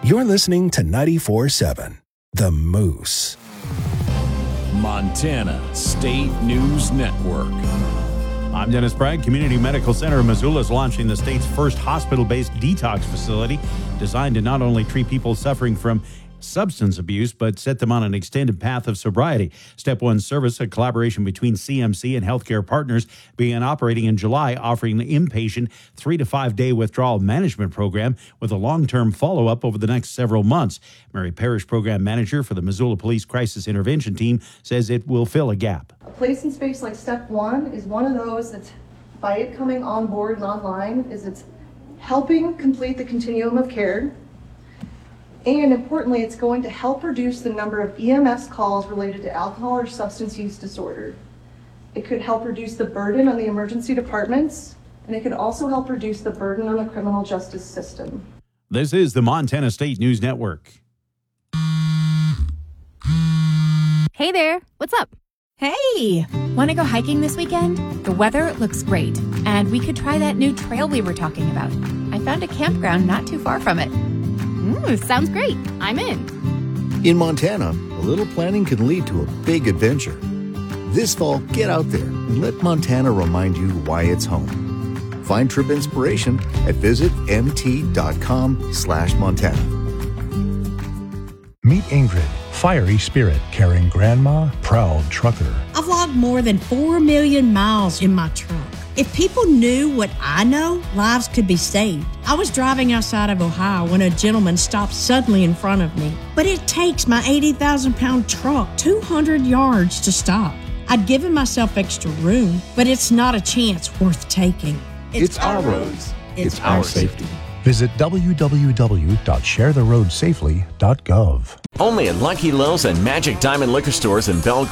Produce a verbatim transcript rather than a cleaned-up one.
You're listening to ninety-four point seven, The Moose. Montana State News Network. I'm Dennis Bragg. Community Medical Center of Missoula is launching the state's first hospital-based detox facility designed to not only treat people suffering from substance abuse, but set them on an extended path of sobriety. Step One Service, a collaboration between C M C and healthcare partners, began operating in July, offering an inpatient three to five day withdrawal management program with a long-term follow-up over the next several months. Mary Parrish, program manager for the Missoula Police Crisis Intervention Team, says it will fill a gap. A place and space like Step One is one of those that, by it coming on board and online, is it's helping complete the continuum of care. And importantly, it's going to help reduce the number of E M S calls related to alcohol or substance use disorder. It could help reduce the burden on the emergency departments, and it could also help reduce the burden on the criminal justice system. This is the Montana State News Network. Hey there, what's up? Hey, want to go hiking this weekend? The weather looks great, and we could try that new trail we were talking about. I found a campground not too far from it. Ooh, sounds great. I'm in. In Montana, a little planning can lead to a big adventure. This fall, get out there and let Montana remind you why it's home. Find trip inspiration at visit mt.com slash Montana. Meet Ingrid, fiery spirit carrying grandma, proud trucker. I've logged more than four million miles in my truck. If people knew what I know, lives could be saved. I was driving outside of Ohio when a gentleman stopped suddenly in front of me. But it takes my eighty thousand pound truck two hundred yards to stop. I'd given myself extra room, but it's not a chance worth taking. It's, it's our roads. It's, it's our, our safety. safety. Visit w w w dot share the road safely dot gov. Only at Lucky Lowe's and Magic Diamond Liquor Stores in Belgrade.